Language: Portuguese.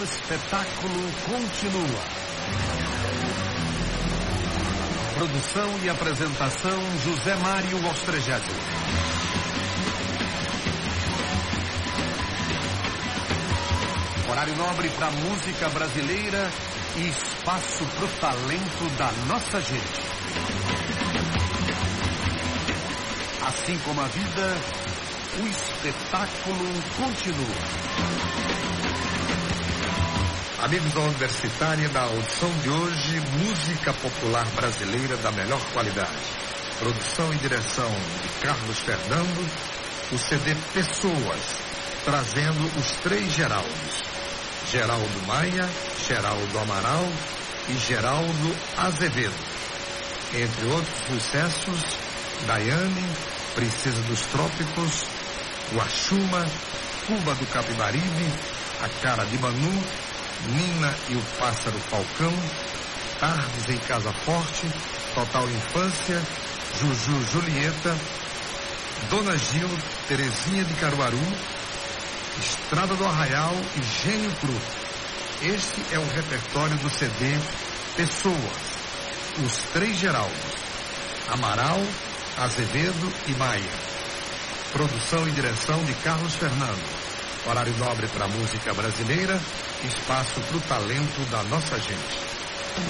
O espetáculo continua. Produção e apresentação José Mário Ostrejado. Horário nobre para música brasileira e espaço para o talento da nossa gente. Assim como a vida, o espetáculo continua. Amigos da Universitária, da audição de hoje, música popular brasileira da melhor qualidade. Produção e direção de Carlos Fernando, o CD Pessoas, trazendo os três Geraldos. Geraldo Maia, Geraldo Amaral e Geraldo Azevedo. Entre outros sucessos, Daiane, Princesa dos Trópicos, Guaxuma, Cuba do Capibaribe, A Cara de Manu, Nina e o Pássaro Falcão, Tardes em Casa Forte, Total Infância, Juju Julieta, Dona Gil, Terezinha de Caruaru, Estrada do Arraial e Gênio Cru. Este é o repertório do CD Pessoas, os três Geraldos, Amaral, Azevedo e Maia. Produção e direção de Carlos Fernando. Horário nobre para a música brasileira, espaço para o talento da nossa gente.